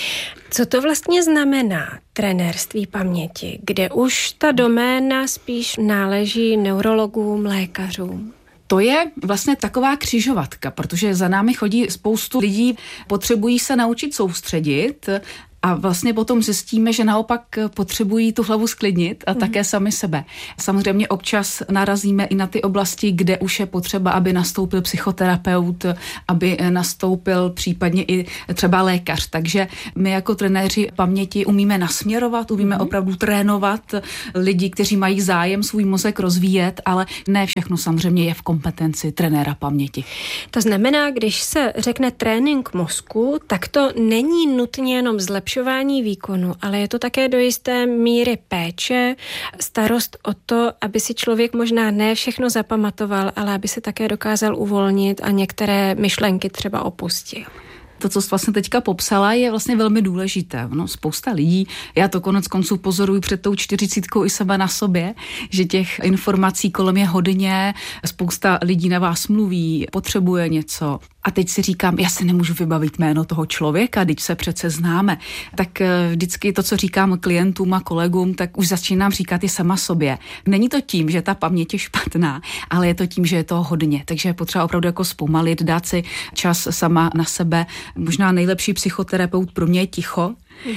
Co to vlastně znamená trenérství paměti, kde už ta doména spíš náleží neurologům, lékařům? To je vlastně taková křižovatka, protože za námi chodí spoustu lidí, potřebují se naučit soustředit A vlastně potom zjistíme, že naopak potřebují tu hlavu sklidnit a mm. také sami sebe. Samozřejmě občas narazíme i na ty oblasti, kde už je potřeba, aby nastoupil psychoterapeut, aby nastoupil případně i třeba lékař. Takže my jako trenéři paměti umíme nasměrovat, umíme mm. opravdu trénovat lidi, kteří mají zájem svůj mozek rozvíjet, ale ne všechno samozřejmě je v kompetenci trenéra paměti. To znamená, když se řekne trénink mozku, tak to není nutně jenom zlepšování výkonu, ale je to také do jisté míry péče, starost o to, aby si člověk možná ne všechno zapamatoval, ale aby se také dokázal uvolnit a některé myšlenky třeba opustil. To, co jsi vlastně teďka popsala, je vlastně velmi důležité. No, spousta lidí, já to konec konců pozoruju před tou čtyřicítkou i sebe na sobě, že těch informací kolem je hodně, spousta lidí na vás mluví, potřebuje něco. A teď si říkám, já si nemůžu vybavit jméno toho člověka, teď se přece známe. Tak vždycky to, co říkám klientům a kolegům, tak už začínám říkat i sama sobě. Není to tím, že ta paměť je špatná, ale je to tím, že je toho hodně. Takže je potřeba opravdu jako zpomalit, dát si čas sama na sebe. Možná nejlepší psychoterapeut pro mě je ticho.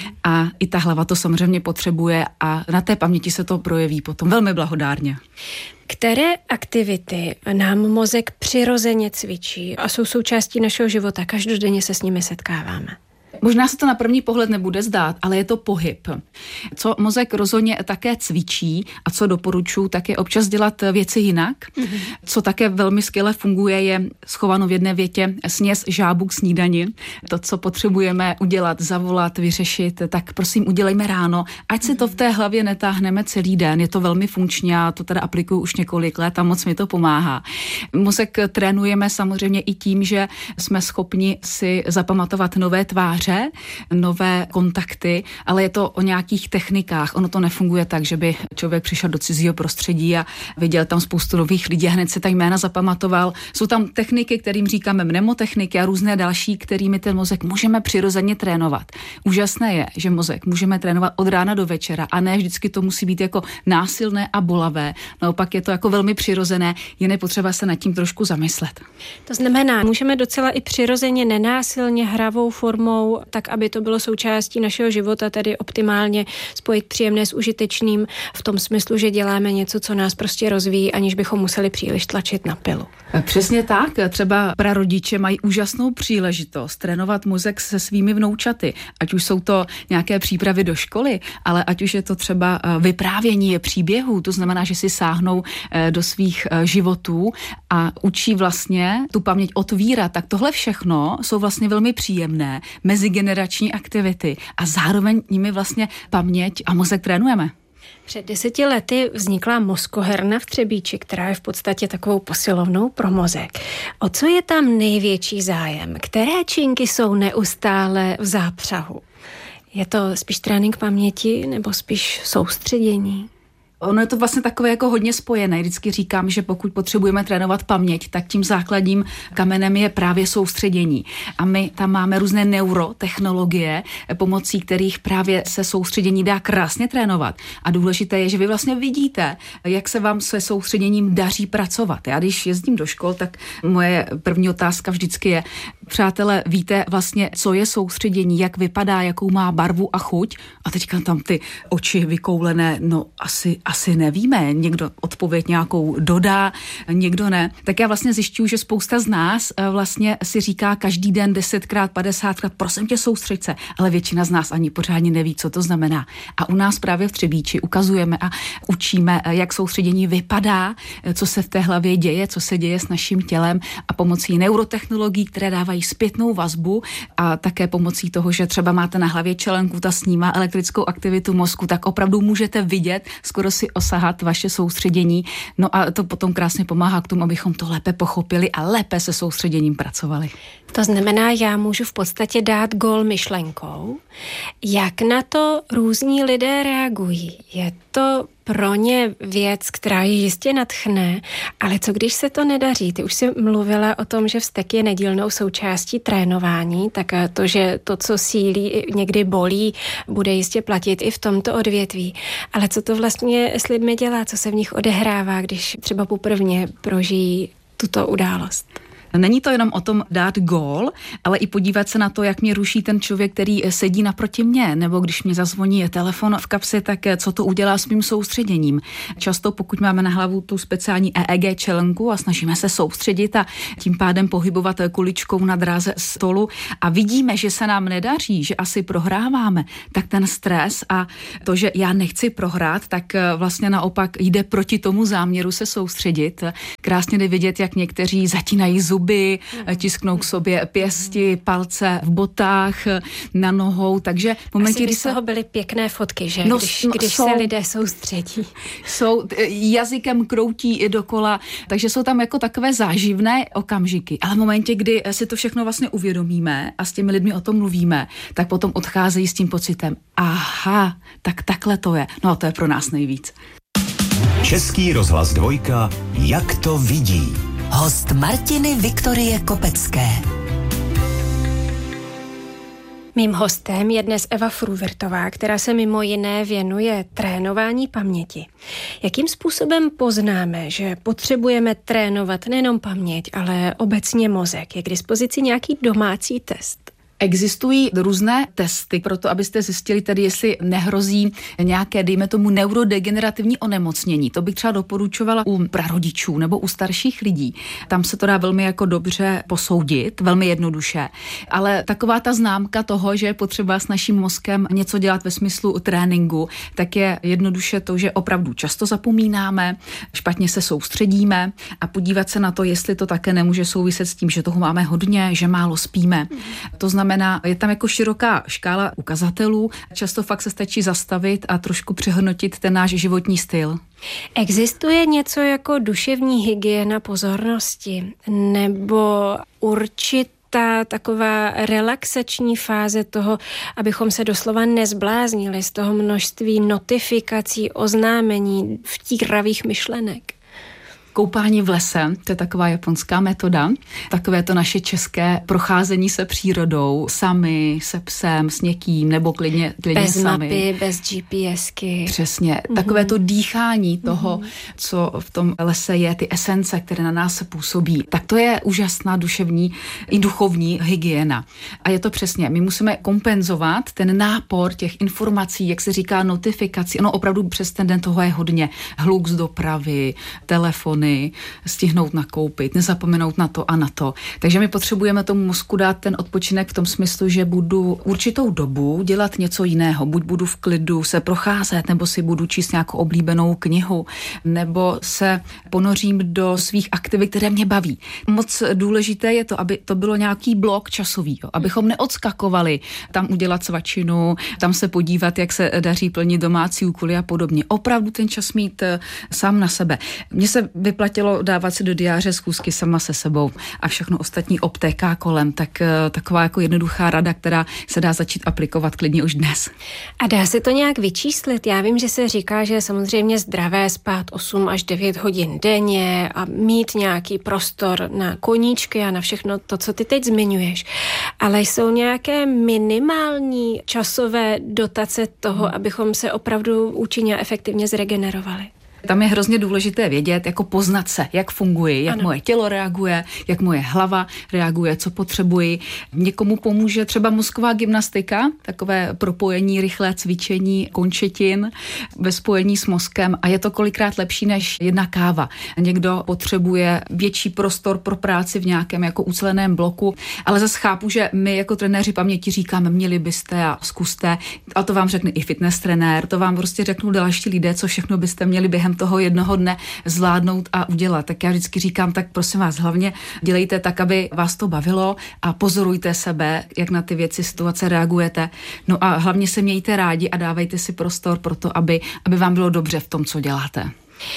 A i ta hlava to samozřejmě potřebuje a na té paměti se to projeví potom velmi blahodárně. Které aktivity nám mozek přirozeně cvičí a jsou součástí našeho života? Každodenně se s nimi setkáváme. Možná se to na první pohled nebude zdát, ale je to pohyb. Co mozek rozhodně také cvičí a co doporučuji, tak je občas dělat věci jinak. Mm-hmm. Co také velmi skvěle funguje, je schováno v jedné větě sněz žábu k snídani. To, co potřebujeme udělat, zavolat, vyřešit, tak prosím udělejme ráno, ať si to v té hlavě netáhneme celý den. Je to velmi funkční, já to teda aplikuju už několik let a moc mi to pomáhá. Mozek trénujeme samozřejmě i tím, že jsme schopni si zapamatovat nové tváře, nové kontakty, ale je to o nějakých technikách. Ono to nefunguje tak, že by člověk přišel do cizího prostředí a viděl tam spoustu nových lidí a hned se ta jména zapamatoval. Jsou tam techniky, kterým říkáme mnemotechniky a různé další, kterými ten mozek můžeme přirozeně trénovat. Úžasné je, že mozek můžeme trénovat od rána do večera a ne vždycky to musí být jako násilné a bolavé. Naopak je to jako velmi přirozené, jen je potřeba se nad tím trošku zamyslet. To znamená, můžeme docela i přirozeně nenásilně hravou formou, tak aby to bylo součástí našeho života, tedy optimálně spojit příjemné s užitečným v tom smyslu, že děláme něco, co nás prostě rozvíjí, aniž bychom museli příliš tlačit na pilu. Přesně tak. Třeba prarodiče mají úžasnou příležitost trénovat mozek se svými vnoučaty. Ať už jsou to nějaké přípravy do školy, ale ať už je to třeba vyprávění příběhů, to znamená, že si sáhnou do svých životů a učí vlastně tu paměť otvírat. Tak tohle všechno jsou vlastně velmi příjemné mezigenerační aktivity a zároveň nimi vlastně paměť a mozek trénujeme. Před deseti lety vznikla mozkoherna v Třebíči, která je v podstatě takovou posilovnou pro mozek. O co je tam největší zájem? Které činky jsou neustále v zápřahu? Je to spíš trénink paměti nebo spíš soustředění? Ono je to vlastně takové jako hodně spojené. Vždycky říkám, že pokud potřebujeme trénovat paměť, tak tím základním kamenem je právě soustředění. A my tam máme různé neurotechnologie, pomocí kterých právě se soustředění dá krásně trénovat. A důležité je, že vy vlastně vidíte, jak se vám se soustředěním daří pracovat. Já když jezdím do škol, tak moje první otázka vždycky je: přátelé, víte vlastně, co je soustředění, jak vypadá, jakou má barvu a chuť? A teďka tam ty oči vykoulené, no asi Asi nevíme, někdo odpověď nějakou dodá, někdo ne. Tak já vlastně zjišťuju, že spousta z nás vlastně si říká každý den desetkrát, padesátkrát, prosím tě, soustřeď se, ale většina z nás ani pořádně neví, co to znamená. A u nás právě v Třebíči ukazujeme a učíme, jak soustředění vypadá, co se v té hlavě děje, co se děje s naším tělem a pomocí neurotechnologií, které dávají zpětnou vazbu a také pomocí toho, že třeba máte na hlavě čelenku, ta snímá elektrickou aktivitu mozku, tak opravdu můžete vidět, skoro si osahat vaše soustředění. No a to potom krásně pomáhá k tomu, abychom to lépe pochopili a lépe se soustředěním pracovali. To znamená, já můžu v podstatě dát gól myšlenkou. Jak na to různí lidé reagují? Je to pro ně věc, která je jistě nadchne, ale co když se to nedaří? Ty už jsi mluvila o tom, že vztek je nedílnou součástí trénování, tak to, že to, co sílí, někdy bolí, bude jistě platit i v tomto odvětví. Ale co to vlastně s lidmi dělá? Co se v nich odehrává, když třeba poprvně prožijí tuto událost? Není to jenom o tom dát gól, ale i podívat se na to, jak mě ruší ten člověk, který sedí naproti mně, nebo když mě zazvoní telefon v kapse, tak co to udělá s mým soustředěním. Často, pokud máme na hlavu tu speciální E E G čelenku a snažíme se soustředit a tím pádem pohybovat kuličkou na dráze stolu a vidíme, že se nám nedaří, že asi prohráváme, tak ten stres a to, že já nechci prohrát, tak vlastně naopak jde proti tomu záměru se soustředit. Krásně jde vidět, jak někteří zatínají zuby, tisknou k sobě pěsti, palce v botách, na nohou, takže v momentě, Asi kdy z se... toho byly pěkné fotky, že? No, když no, když jsou, se lidé soustředí. Jsou, jazykem kroutí i dokola, takže jsou tam jako takové záživné okamžiky. Ale v momentě, kdy si to všechno vlastně uvědomíme a s těmi lidmi o tom mluvíme, tak potom odcházejí s tím pocitem, aha, tak takhle to je. No a to je pro nás nejvíc. Český rozhlas dvojka, jak to vidí. Host Martiny Viktorie Kopecké. Mým hostem je dnes Eva Fruvertová, která se mimo jiné věnuje trénování paměti. Jakým způsobem poznáme, že potřebujeme trénovat nejenom paměť, ale obecně mozek? Je k dispozici nějaký domácí test? Existují různé testy pro to, abyste zjistili tedy, jestli nehrozí nějaké, dejme tomu, neurodegenerativní onemocnění. To bych třeba doporučovala u prarodičů nebo u starších lidí. Tam se to dá velmi jako dobře posoudit, velmi jednoduše. Ale taková ta známka toho, že je potřeba s naším mozkem něco dělat ve smyslu tréninku, tak je jednoduše to, že opravdu často zapomínáme, špatně se soustředíme a podívat se na to, jestli to také nemůže souviset s tím, že toho máme hodně, že málo spíme. To znamená, znamená, je tam jako široká škála ukazatelů. Často fakt se stačí zastavit a trošku přehodnotit ten náš životní styl. Existuje něco jako duševní hygiena pozornosti nebo určitě ta taková relaxační fáze toho, abychom se doslova nezbláznili z toho množství notifikací, oznámení, vtíravých myšlenek? Koupání v lese, to je taková japonská metoda. Takové to naše české procházení se přírodou, sami, se psem, s někým, nebo klidně, klidně bez sami. Bez mapy, bez GPSky. Přesně. Mm-hmm. Takové to dýchání toho, mm-hmm. co v tom lese je, ty esence, které na nás se působí. Tak to je úžasná duševní i duchovní hygiena. A je to přesně. My musíme kompenzovat ten nápor těch informací, jak se říká, notifikací. Ono opravdu přes ten den toho je hodně. Hluk z dopravy, telefony, stihnout nakoupit, nezapomenout na to a na to. Takže my potřebujeme tomu mozku dát ten odpočinek v tom smyslu, že budu určitou dobu dělat něco jiného. Buď budu v klidu se procházet, nebo si budu číst nějakou oblíbenou knihu, nebo se ponořím do svých aktivit, které mě baví. Moc důležité je to, aby to bylo nějaký blok časový, jo? Abychom neodskakovali tam udělat svačinu, tam se podívat, jak se daří plnit domácí úkoly a podobně. Opravdu ten čas mít sám na sebe. Mně se vyplatilo dávat si do diáře schůzky sama se sebou a všechno ostatní obtéká kolem, tak taková jako jednoduchá rada, která se dá začít aplikovat klidně už dnes. A dá se to nějak vyčíslit? Já vím, že se říká, že je samozřejmě zdravé spát osm až devět hodin denně a mít nějaký prostor na koníčky a na všechno to, co ty teď zmiňuješ. Ale jsou nějaké minimální časové dotace toho, abychom se opravdu účinně a efektivně zregenerovali? Tam je hrozně důležité vědět, jako poznat se, jak funguji, jak ano. moje tělo reaguje, jak moje hlava reaguje, co potřebuji. Někomu pomůže třeba mozková gymnastika, takové propojení, rychlé cvičení končetin ve spojení s mozkem a je to kolikrát lepší než jedna káva. Někdo potřebuje větší prostor pro práci v nějakém jako uceleném bloku, ale zase chápu, že my jako trenéři paměti říkáme, měli byste a zkuste, a to vám řekne i fitness trenér, to vám prostě řeknou další lidé, co všechno byste měli během toho jednoho dne zvládnout a udělat. Tak já vždycky říkám, tak prosím vás, hlavně dělejte tak, aby vás to bavilo a pozorujte sebe, jak na ty věci, situace reagujete. No a hlavně se mějte rádi a dávejte si prostor pro to, aby, aby vám bylo dobře v tom, co děláte.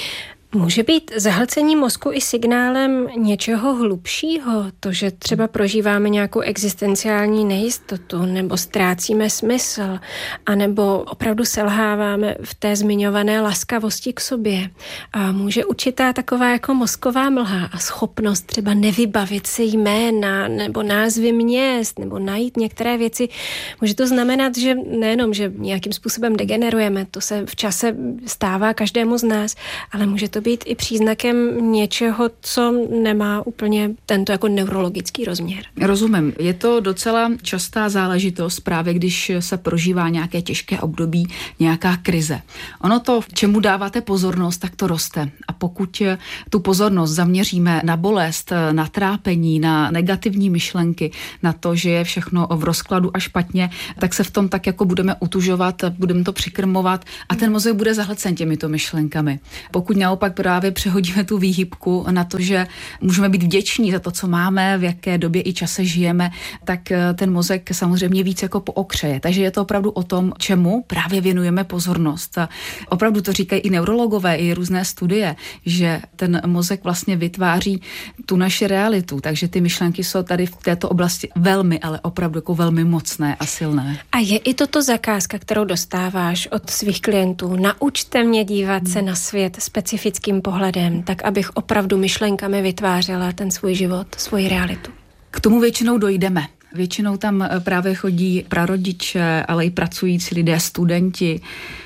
Může být zahlcení mozku i signálem něčeho hlubšího? To, že třeba prožíváme nějakou existenciální nejistotu, nebo ztrácíme smysl, anebo opravdu selháváme v té zmiňované laskavosti k sobě. A může určitá taková jako mozková mlha a schopnost třeba nevybavit si jména, nebo názvy měst, nebo najít některé věci. Může to znamenat, že nejenom, že nějakým způsobem degenerujeme, to se v čase stává každému z nás, ale může to to být i příznakem něčeho, co nemá úplně tento jako neurologický rozměr? Rozumím. Je to docela častá záležitost právě, když se prožívá nějaké těžké období, nějaká krize. Ono to, čemu dáváte pozornost, tak to roste. A pokud tu pozornost zaměříme na bolest, na trápení, na negativní myšlenky, na to, že je všechno v rozkladu a špatně, tak se v tom tak jako budeme utužovat, budeme to přikrmovat a ten mozek bude zahlcen těmito myšlenkami. Pokud naopak právě přehodíme tu výhybku na to, že můžeme být vděční za to, co máme, v jaké době i čase žijeme, tak ten mozek samozřejmě víc jako pookřeje. Takže je to opravdu o tom, čemu právě věnujeme pozornost. A opravdu to říkají i neurologové, i různé studie, že ten mozek vlastně vytváří tu naši realitu, takže ty myšlenky jsou tady v této oblasti velmi, ale opravdu jako velmi mocné a silné. A je i toto zakázka, kterou dostáváš od svých klientů? Naučte mě dívat se na svět specifickým pohledem, tak abych opravdu myšlenkami vytvářela ten svůj život, svoji realitu. K tomu většinou dojdeme. Většinou tam právě chodí prarodiče, ale i pracující lidé, studenti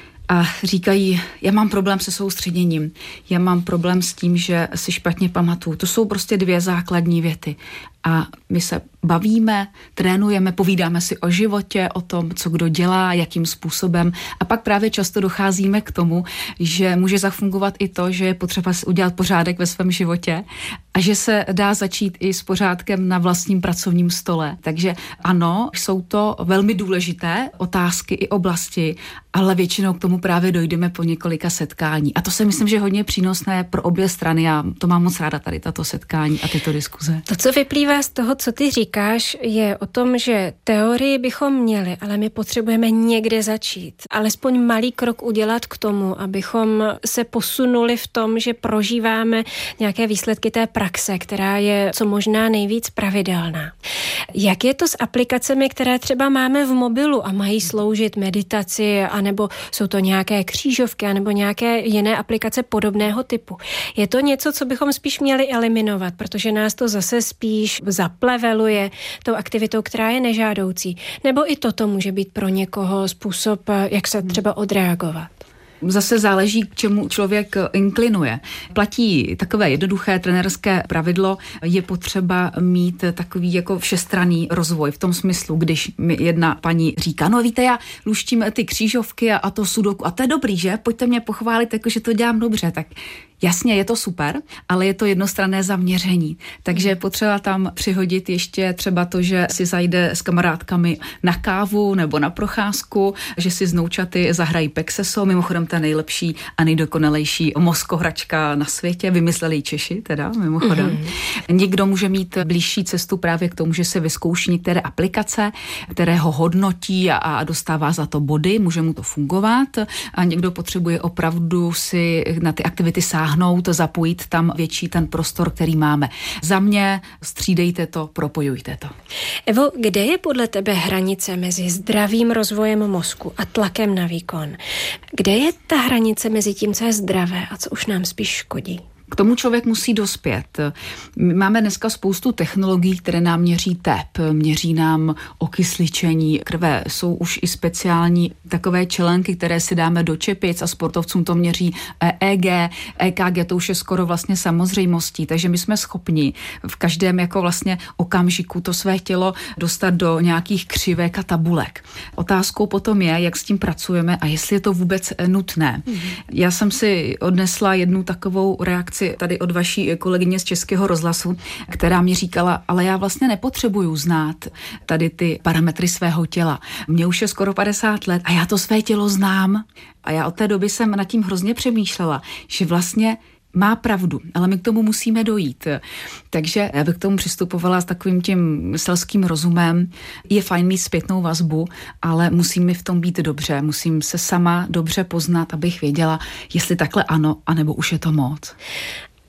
a říkají, já mám problém se soustředěním, já mám problém s tím, že si špatně pamatuju. To jsou prostě dvě základní věty. A my se bavíme, trénujeme, povídáme si o životě, o tom, co kdo dělá, jakým způsobem. A pak právě často docházíme k tomu, že může zafungovat i to, že je potřeba si udělat pořádek ve svém životě a že se dá začít i s pořádkem na vlastním pracovním stole. Takže ano, jsou to velmi důležité otázky i oblasti, ale většinou k tomu právě dojdeme po několika setkání. A to si myslím, že je hodně přínosné pro obě strany. Já to mám moc ráda tady, tato setkání a tyto diskuze. To, co vyplývá z toho, co ty říkáš, je o tom, že teorii bychom měli, ale my potřebujeme někde začít. Alespoň malý krok udělat k tomu, abychom se posunuli v tom, že prožíváme nějaké výsledky té praxe, která je co možná nejvíc pravidelná. Jak je to s aplikacemi, které třeba máme v mobilu a mají sloužit meditaci, anebo jsou to nějaké křížovky, anebo nějaké jiné aplikace podobného typu? Je to něco, co bychom spíš měli eliminovat, protože nás to zase spíš zapleveluje tou aktivitou, která je nežádoucí. Nebo i toto může být pro někoho způsob, jak se třeba odreagovat. Zase záleží, k čemu člověk inklinuje. Platí takové jednoduché trenérské pravidlo, je potřeba mít takový jako všestranný rozvoj v tom smyslu, když mi jedna paní říká, no víte, já luštím ty křížovky a, a to sudoku a to je dobrý, že? Pojďte mě pochválit, jako, že to dělám dobře, tak jasně, je to super, ale je to jednostranné zaměření. Takže je potřeba tam přihodit ještě třeba to, že si zajde s kamarádkami na kávu nebo na procházku, že si z noučaty zahrají Pexeso, mimochodem ta nejlepší a nejdokonalejší mozkohračka na světě, vymysleli ji Češi teda, mimochodem. Mm-hmm. Někdo může mít blížší cestu právě k tomu, že se vyzkouší některé aplikace, které ho hodnotí a, a dostává za to body, může mu to fungovat a někdo potřebuje opravdu si na ty aktivity sáhnout, zapojit tam větší ten prostor, který máme. Za mě střídejte to, propojujte to. Evo, kde je podle tebe hranice mezi zdravým rozvojem mozku a tlakem na výkon? Kde je ta hranice mezi tím, co je zdravé a co už nám spíš škodí? K tomu člověk musí dospět. My máme dneska spoustu technologií, které nám měří tep, měří nám okysličení krve. Jsou už i speciální takové čelenky, které si dáme do čepic a sportovcům to měří E E G, E K G, to už je skoro vlastně samozřejmostí. Takže my jsme schopni v každém jako vlastně okamžiku to své tělo dostat do nějakých křivek a tabulek. Otázkou potom je, jak s tím pracujeme a jestli je to vůbec nutné. Mm. Já jsem si odnesla jednu takovou reakci tady od vaší kolegyně z Českého rozhlasu, která mi říkala, ale já vlastně nepotřebuju znát tady ty parametry svého těla. Mně už je skoro padesát let a já to své tělo znám. A já od té doby jsem nad tím hrozně přemýšlela, že vlastně má pravdu, ale my k tomu musíme dojít. Takže já bych k tomu přistupovala s takovým tím selským rozumem. Je fajn mít zpětnou vazbu, ale musím mi v tom být dobře. Musím se sama dobře poznat, abych věděla, jestli takhle ano, anebo už je to moc.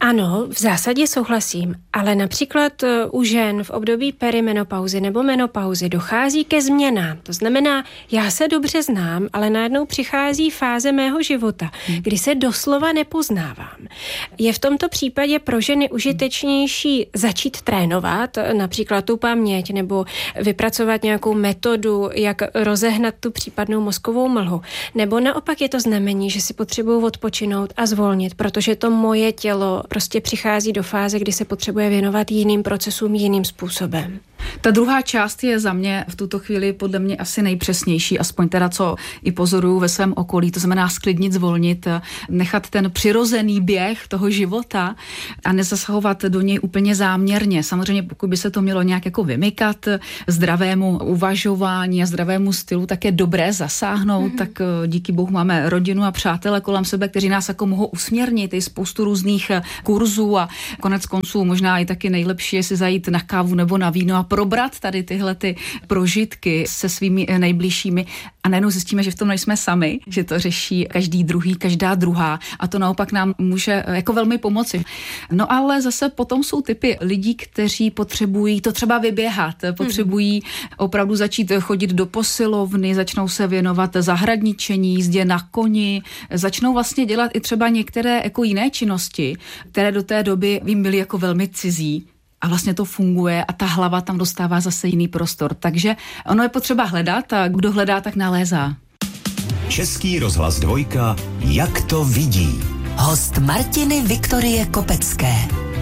Ano, v zásadě souhlasím, ale například u žen v období perimenopauzy nebo menopauzy dochází ke změnám. To znamená, já se dobře znám, ale najednou přichází fáze mého života, kdy se doslova nepoznávám. Je v tomto případě pro ženy užitečnější začít trénovat, například tu paměť, nebo vypracovat nějakou metodu, jak rozehnat tu případnou mozkovou mlhu. Nebo naopak je to znamení, že si potřebuju odpočinout a zvolnit, protože to moje tělo prostě přichází do fáze, kdy se potřebuje věnovat jiným procesům jiným způsobem. Ta druhá část je za mě v tuto chvíli podle mě asi nejpřesnější, aspoň teda co i pozoruju ve svém okolí, to znamená sklidnit, zvolnit, nechat ten přirozený běh toho života a nezasahovat do něj úplně záměrně. Samozřejmě pokud by se to mělo nějak jako vymykat zdravému uvažování a zdravému stylu, tak je dobré zasáhnout, mm-hmm. tak díky bohu máme rodinu a přátele kolem sebe, kteří nás jako mohou usměrnit, i spoustu různých kurzů a konec konců možná i taky nejlepší je si zajít na kávu nebo na víno a probrat tady tyhle ty prožitky se svými nejbližšími a najednou zjistíme, že v tom nejsme sami, že to řeší každý druhý, každá druhá a to naopak nám může jako velmi pomoci. No ale zase potom jsou typy lidí, kteří potřebují to třeba vyběhat, potřebují opravdu začít chodit do posilovny, začnou se věnovat zahradničení, jízdě na koni, začnou vlastně dělat i třeba některé jako jiné činnosti, které do té doby jim byly jako velmi cizí. A vlastně to funguje a ta hlava tam dostává zase jiný prostor. Takže ono je potřeba hledat a kdo hledá, tak nalézá. Český rozhlas dvojka, jak to vidí. Host Martiny Viktorie Kopecké.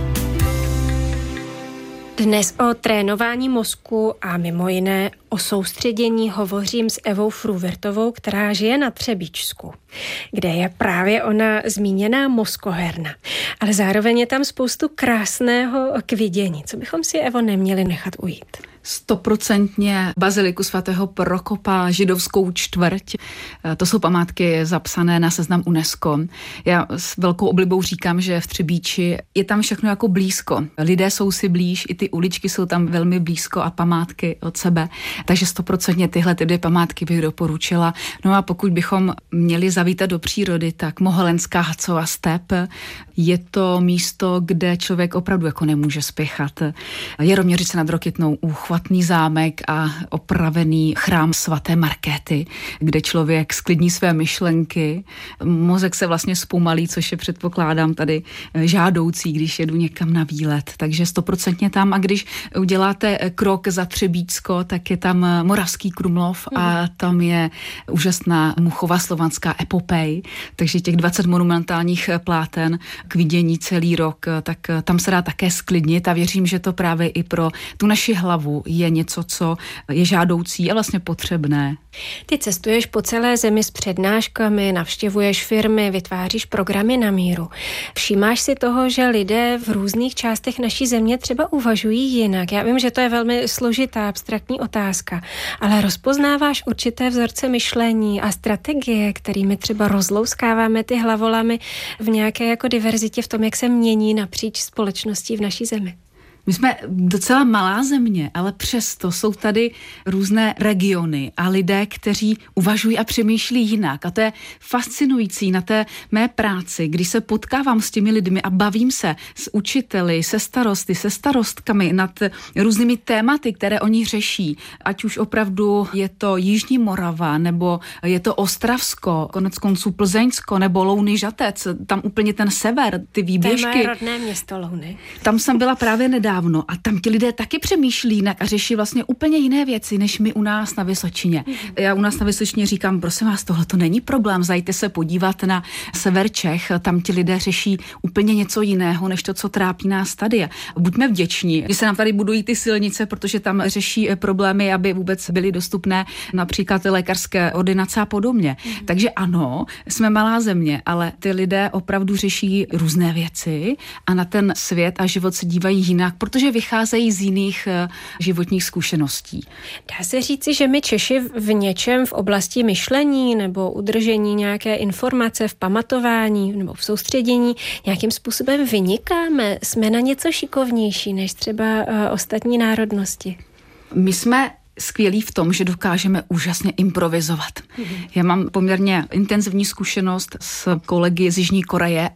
Dnes o trénování mozku a mimo jiné o soustředění hovořím s Evou Fruvertovou, která žije na Třebíčsku, kde je právě ona zmíněná mozkoherna. Ale zároveň je tam spoustu krásného k vidění. Co bychom si, Evo, neměli nechat ujít? Stoprocentně baziliku svatého Prokopa, židovskou čtvrť. To jsou památky zapsané na seznam UNESCO. Já s velkou oblibou říkám, že v Třebíči je tam všechno jako blízko. Lidé jsou si blíž, i ty uličky jsou tam velmi blízko a památky od sebe. Takže stoprocentně tyhle ty dvě památky bych doporučila. No a pokud bychom měli zavítat do přírody, tak Mohelenská Hacova step je to místo, kde člověk opravdu jako nemůže spěchat. Jeroměřice nad Rokytnou, úchvatný zámek a opravený chrám svaté Markéty, kde člověk sklidní své myšlenky. Mozek se vlastně zpomalí, což je předpokládám tady žádoucí, když jedu někam na výlet. Takže stoprocentně tam a když uděláte krok za Třebíčsko, tak je tam Moravský Krumlov a tam je úžasná Muchova slovanská epopej, takže těch dvacet monumentálních pláten k vidění celý rok, tak tam se dá také sklidnit a věřím, že to právě i pro tu naši hlavu je něco, co je žádoucí a vlastně potřebné. Ty cestuješ po celé zemi s přednáškami, navštěvuješ firmy, vytváříš programy na míru. Všímáš si toho, že lidé v různých částech naší země třeba uvažují jinak? Já vím, že to je velmi složitá, abstraktní otázka, ale rozpoznáváš určité vzorce myšlení a strategie, kterými třeba rozlouskáváme ty hlavolamy v nějaké jako diverzitě v tom, jak se mění napříč společností v naší zemi? My jsme docela malá země, ale přesto jsou tady různé regiony a lidé, kteří uvažují a přemýšlí jinak. A to je fascinující na té mé práci, když se potkávám s těmi lidmi a bavím se s učiteli, se starosty, se starostkami nad různými tématy, které oni řeší. Ať už opravdu je to Jižní Morava, nebo je to Ostravsko, konec konců Plzeňsko, nebo Louny Žatec, tam úplně ten sever, ty výběžky. To je moje rodné město Louny. Tam jsem byla právě nedávno. A tam ti lidé taky přemýšlí jinak a řeší vlastně úplně jiné věci, než my u nás na Vysočině. Já u nás na Vysočině říkám, prosím vás, tohle to není problém, zajďte se podívat na sever Čech, tam ti lidé řeší úplně něco jiného, než to, co trápí nás tady. Buďme vděční, že se nám tady budují ty silnice, protože tam řeší problémy, aby vůbec byly dostupné například lékařské ordinace a podobně. Mm. Takže ano, jsme malá země, ale ty lidé opravdu řeší různé věci a na ten svět a život se dívají jinak, protože vycházejí z jiných životních zkušeností. Dá se říci, že my Češi v něčem v oblasti myšlení nebo udržení nějaké informace v pamatování nebo v soustředění nějakým způsobem vynikáme? Jsme na něco šikovnější než třeba ostatní národnosti? My jsme skvělí v tom, že dokážeme úžasně improvizovat. Mm-hmm. Já mám poměrně intenzivní zkušenost s kolegy z Jižní Koreje a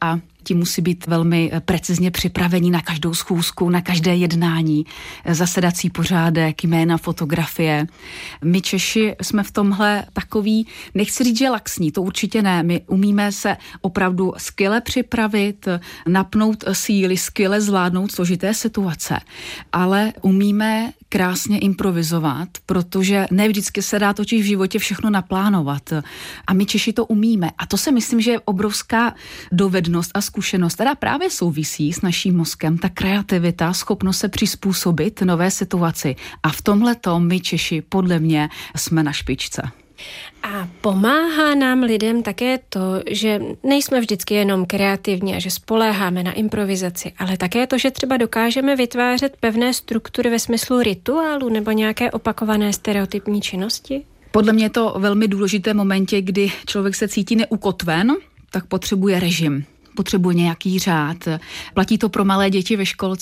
Ti musí být velmi precizně připraveni na každou schůzku, na každé jednání, zasedací pořádek, jména, fotografie. My Češi jsme v tomhle takový, nechci říct, že laxní, to určitě ne. My umíme se opravdu skvěle připravit, napnout síly, skvěle zvládnout složité situace, ale umíme krásně improvizovat, protože ne vždycky se dá totiž v životě všechno naplánovat. A my Češi to umíme. A to si myslím, že je obrovská dovednost a zkušenost, která právě souvisí s naším mozkem, ta kreativita, schopnost se přizpůsobit nové situaci. A v tomhletom my Češi podle mě jsme na špičce. A pomáhá nám lidem také to, že nejsme vždycky jenom kreativní a že spoléháme na improvizaci, ale také to, že třeba dokážeme vytvářet pevné struktury ve smyslu rituálu nebo nějaké opakované stereotypní činnosti? Podle mě je to velmi důležité v momentě, kdy člověk se cítí neukotven, tak potřebuje režim. Potřebuje nějaký řád. Platí to pro malé děti ve školce.